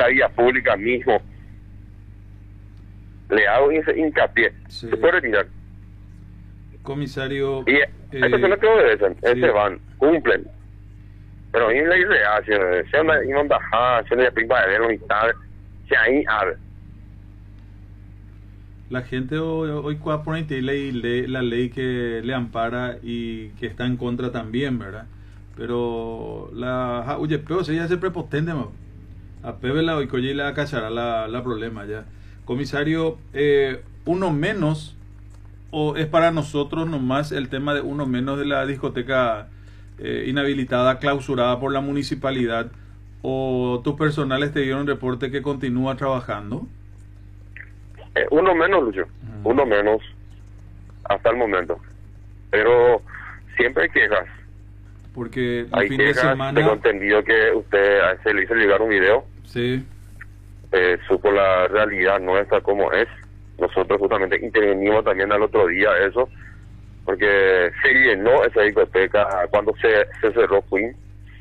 la vía pública mismo. Le hago ese hincapié. Sí. Se puede retirar. Comisario, Y hay personas que obedecen, sí. se van, cumplen. Pero en la irreacción, se anda en onda, se anda primavera, y tal, se ahí abre. La gente hoy por la ley que le ampara y que está en contra también, ¿verdad? Pero oye, pero si ya se prepotente, a Pepe la hoy coye la cachará la problema ya. Comisario, uno menos, o es para nosotros nomás el tema de uno menos de la discoteca inhabilitada, clausurada por la municipalidad, o tus personales te dieron reporte que continúa trabajando? Uno menos, Lucho, uno menos hasta el momento. Pero siempre hay quejas. Porque el hay fin quejas, de semana... tengo entendido que usted se le hizo llegar un video. Sí. Supo la realidad nuestra como es. Nosotros justamente intervenimos también al otro día eso, porque se llenó esa discoteca cuando se cerró Queen.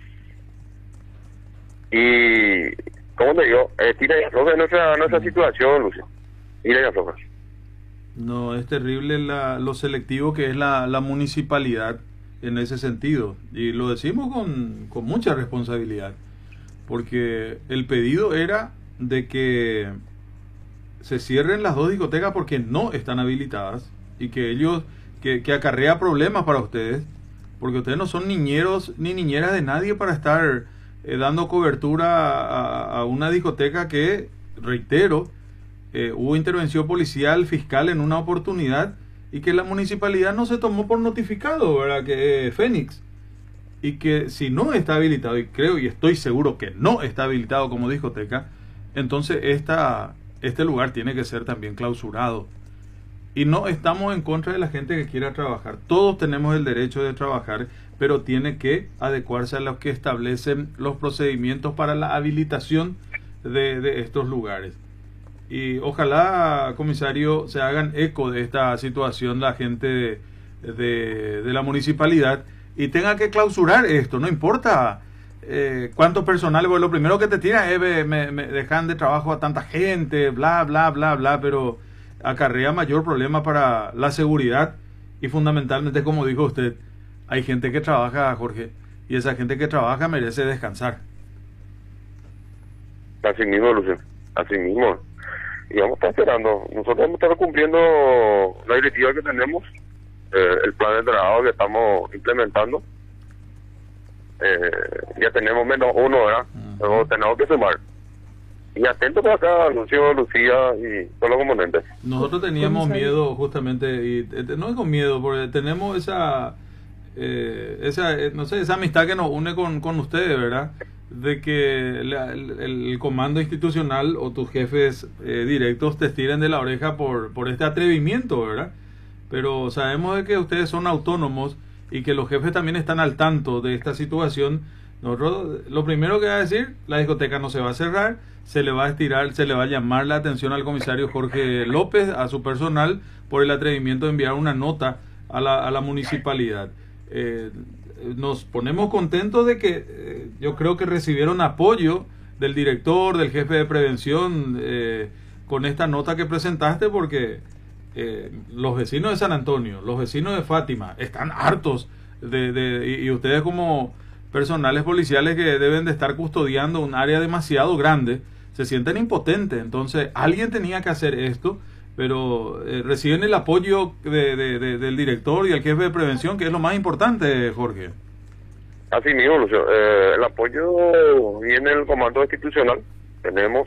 Y, ¿cómo te digo? Tira y afloja nuestra situación, Lucio. Tira y afloja. No, es terrible lo selectivo que es la municipalidad en ese sentido. Y lo decimos con mucha responsabilidad. Porque el pedido era de que se cierren las dos discotecas porque no están habilitadas y que ellos, que acarrea problemas para ustedes, porque ustedes no son niñeros ni niñeras de nadie para estar dando cobertura a una discoteca que, reitero, hubo intervención policial, fiscal en una oportunidad y que la municipalidad no se tomó por notificado, ¿verdad? Que Fénix, y que si no está habilitado, y creo y estoy seguro que no está habilitado como discoteca, entonces este lugar tiene que ser también clausurado. Y no estamos en contra de la gente que quiera trabajar. Todos tenemos el derecho de trabajar, pero tiene que adecuarse a lo que establecen los procedimientos para la habilitación de estos lugares. Y ojalá, comisario, se hagan eco de esta situación la gente de la municipalidad y tenga que clausurar esto. No importa cuántos personales, porque lo primero que te tiran es me dejan de trabajo a tanta gente, bla, bla, bla, bla, pero acarrea mayor problema para la seguridad y fundamentalmente, como dijo usted, hay gente que trabaja, Jorge, y esa gente que trabaja merece descansar. Así mismo, Lucio, así mismo. Y vamos a estar esperando. Nosotros vamos a estar cumpliendo la directiva que tenemos, el plan de trabajo que estamos implementando. Ya tenemos menos uno, ¿verdad? Pero tenemos que sumar. Y atentos acá, Lucio, Lucía y todos los componentes. Nosotros teníamos miedo justamente, y no es con miedo, porque tenemos esa no sé, esa amistad que nos une con ustedes, ¿verdad? De que el comando institucional o tus jefes directos te estiren de la oreja por este atrevimiento, ¿verdad? Pero sabemos de que ustedes son autónomos y que los jefes también están al tanto de esta situación. Nosotros, lo primero que va a decir, la discoteca no se va a cerrar, se le va a estirar, se le va a llamar la atención al comisario Jorge López, a su personal, por el atrevimiento de enviar una nota a la municipalidad. Nos ponemos contentos de que yo creo que recibieron apoyo del director, del jefe de prevención, con esta nota que presentaste, porque los vecinos de San Antonio, los vecinos de Fátima, están hartos y ustedes como personales policiales que deben de estar custodiando un área demasiado grande, se sienten impotentes. Entonces alguien tenía que hacer esto, pero reciben el apoyo del director y el jefe de prevención, que es lo más importante, Jorge. Así mismo, Lucio. El apoyo viene del comando institucional. Tenemos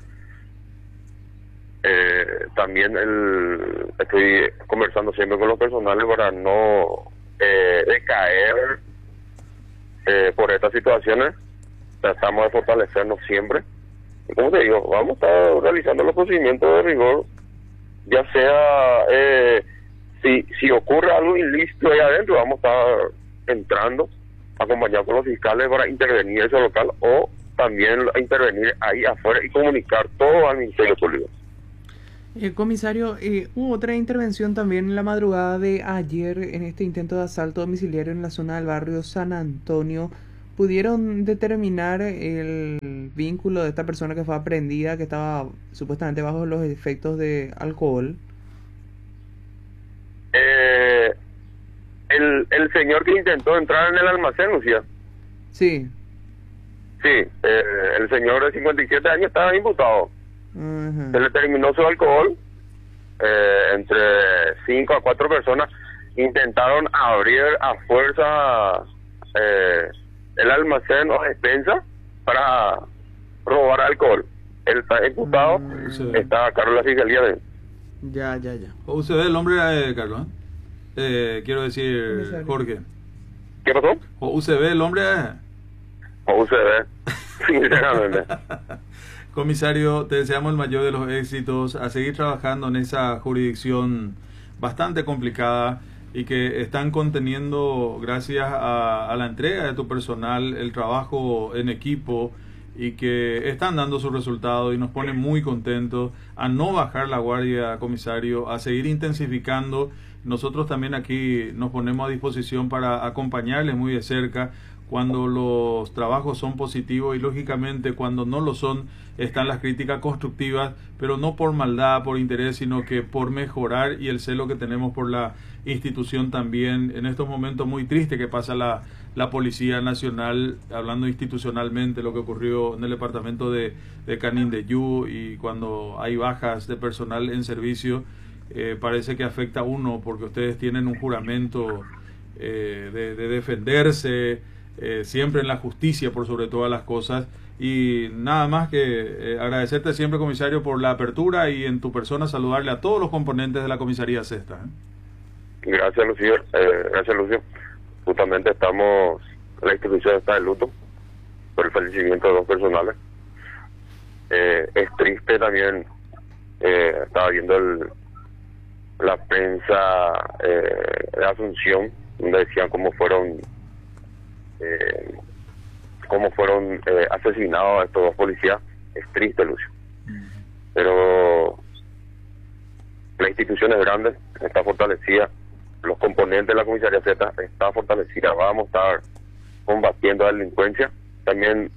también estoy conversando siempre con los personales para no decaer por estas situaciones. Tratamos de fortalecernos siempre. Y como te digo, vamos a estar realizando los procedimientos de rigor, ya sea si ocurre algo ilícito ahí adentro, vamos a estar entrando acompañado con los fiscales para intervenir ese local, o también intervenir ahí afuera y comunicar todo al Ministerio Público. Comisario, hubo otra intervención también en la madrugada de ayer en este intento de asalto domiciliario en la zona del barrio San Antonio ¿pudieron determinar el vínculo de esta persona que fue aprehendida, que estaba supuestamente bajo los efectos de alcohol? El señor que intentó entrar en el almacén, Lucía. Sí. Sí, el señor de 57 años estaba imputado. Ajá. Se le terminó su alcohol. Entre 5 a 4 personas intentaron abrir a fuerza el almacén o despensa para robar alcohol. Él está imputado, está a cargo de la fiscalía de... Ya. Usted ve el hombre, Carlos. Quiero decir, Comisario. Jorge. ¿Qué pasó? usted ve el hombre. O se ve, sinceramente. Comisario, te deseamos el mayor de los éxitos, a seguir trabajando en esa jurisdicción bastante complicada y que están conteniendo, gracias a la entrega de tu personal, el trabajo en equipo, y que están dando sus resultados y nos pone muy contentos a no bajar la guardia, comisario, a seguir intensificando. Nosotros también aquí nos ponemos a disposición para acompañarles muy de cerca cuando los trabajos son positivos, y lógicamente cuando no lo son están las críticas constructivas, pero no por maldad, por interés, sino que por mejorar, y el celo que tenemos por la institución también en estos momentos muy tristes que pasa la Policía Nacional, hablando institucionalmente, lo que ocurrió en el departamento de Canindeyú, y cuando hay bajas de personal en servicio, parece que afecta a uno, porque ustedes tienen un juramento de defenderse, siempre en la justicia por sobre todas las cosas. Y nada más que agradecerte siempre, comisario, por la apertura, y en tu persona saludarle a todos los componentes de la comisaría sexta. Gracias, Lucio. Gracias, Lucio. Justamente la institución está de luto por el fallecimiento de 2 personales. Es triste también, estaba viendo la prensa de Asunción, donde decían cómo fueron asesinados estos 2 policías. Es triste, Lucio. Pero la institución es grande, está fortalecida, los componentes de la comisaría Z está fortalecida, vamos a estar combatiendo la delincuencia. También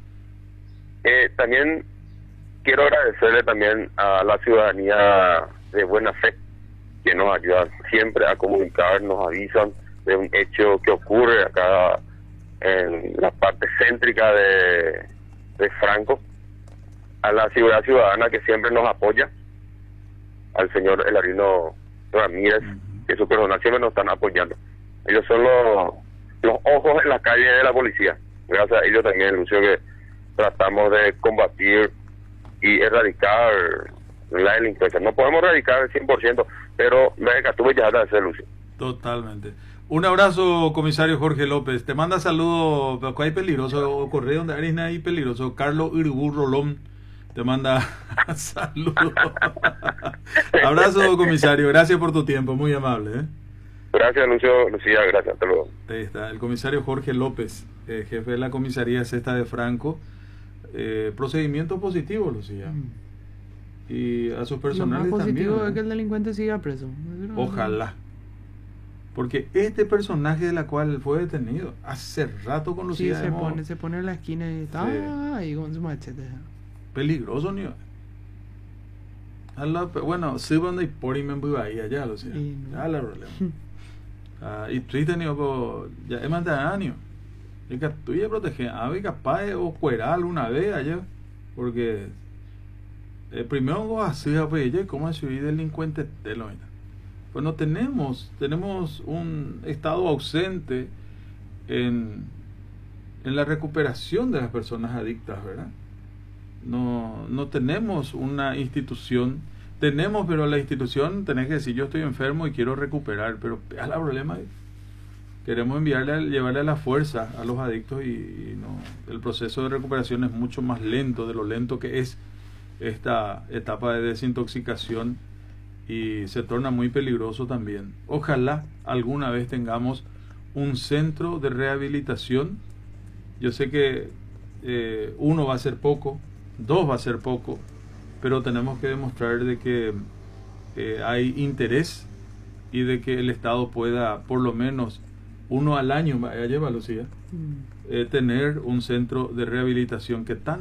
quiero agradecerle también a la ciudadanía de buena fe, que nos ayudan siempre a comunicar, nos avisan de un hecho que ocurre acá en la parte céntrica de Franco, a la seguridad ciudadana que siempre nos apoya, al señor Elarino Ramírez, que su personal siempre nos están apoyando. Ellos son los ojos en la calle de la policía. Gracias a ellos también, Lucio, que tratamos de combatir y erradicar la delincuencia. No podemos erradicar el 100%, pero me estuve ya de hacer, Lucio. Totalmente. Un abrazo, comisario Jorge López. Te manda saludos, pero hay peligroso, correo donde hay ahí peligroso. Carlos Uribú Rolón te manda saludos. Abrazo, comisario. Gracias por tu tiempo, muy amable. Gracias, Lucía, gracias. Hasta luego. Ahí está, el comisario Jorge López, jefe de la comisaría sexta de Franco. Procedimiento positivo, Lucía. Y a sus personales lo más positivo también. es que el delincuente siga preso. Ojalá. Porque este personaje de la cual fue detenido hace rato con Lucía, sí, se pone en la esquina y está ahí con su machete. Peligroso, ni bueno, sí, cuando hay por y me voy ahí allá, Lucía. Ya la problema. Y triste, ni ya es más de año. Y que tú ya proteges a ver capaz o cuerar alguna vez allá, porque primero así, pues, ¿cómo es subir delincuente de lo mismo? Pues no tenemos un estado ausente en la recuperación de las personas adictas, ¿verdad? No tenemos una institución, pero la institución tenés que decir, yo estoy enfermo y quiero recuperar, pero es la problema. Queremos llevarle la fuerza a los adictos, y no, el proceso de recuperación es mucho más lento de lo lento que es esta etapa de desintoxicación, y se torna muy peligroso también. Ojalá alguna vez tengamos un centro de rehabilitación. Yo sé que 1 va a ser poco, 2 va a ser poco, pero tenemos que demostrar de que hay interés, y de que el Estado pueda por lo menos uno al año, vaya, llévalo, sí, tener un centro de rehabilitación que tan